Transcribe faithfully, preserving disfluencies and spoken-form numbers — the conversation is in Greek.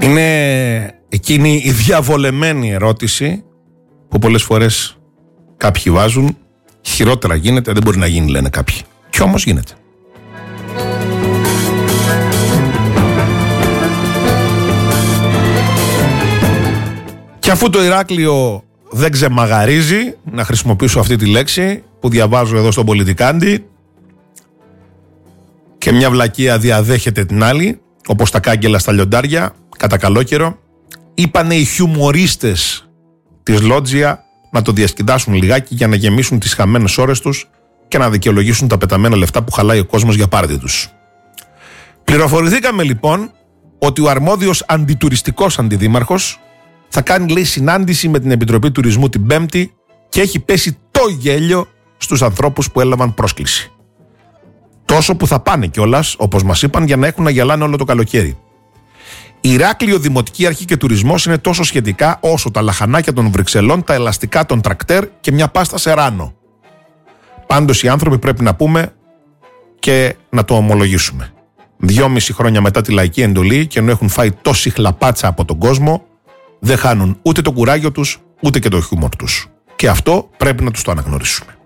Είναι εκείνη η διαβολεμένη ερώτηση που πολλές φορές κάποιοι βάζουν. Χειρότερα γίνεται, δεν μπορεί να γίνει, λένε κάποιοι. Κι όμως γίνεται. Και αφού το Ηράκλειο δεν ξεμαγαρίζει, να χρησιμοποιήσω αυτή τη λέξη που διαβάζω εδώ στον Πολιτικάντη, και μια βλακεία διαδέχεται την άλλη, όπως τα κάγκελα στα λιοντάρια, κατά καλό καιρό, είπανε οι χιουμορίστες της Λότζια να το διασκεδάσουν λιγάκι για να γεμίσουν τις χαμένες ώρες τους και να δικαιολογήσουν τα πεταμένα λεφτά που χαλάει ο κόσμος για πάρτι τους. Πληροφορηθήκαμε λοιπόν ότι ο αρμόδιος αντιτουριστικός αντιδήμαρχος θα κάνει, λέει, συνάντηση με την Επιτροπή Τουρισμού την Πέμπτη και έχει πέσει το γέλιο στους ανθρώπους που έλαβαν πρόσκληση. Τόσο που θα πάνε κιόλας, όπως μας είπαν, για να έχουν να γελάνε όλο το καλοκαίρι. Ηράκλειο, Δημοτική Αρχή και Τουρισμός είναι τόσο σχετικά όσο τα λαχανάκια των Βρυξελών, τα ελαστικά των τρακτέρ και μια πάστα σεράνο. Πάντως οι άνθρωποι, πρέπει να πούμε και να το ομολογήσουμε, δυόμιση χρόνια μετά τη λαϊκή εντολή και ενώ έχουν φάει τόση χλαπάτσα από τον κόσμο, δεν χάνουν ούτε το κουράγιο τους ούτε και το χιούμορ τους. Και αυτό πρέπει να τους το αναγνωρίσουμε.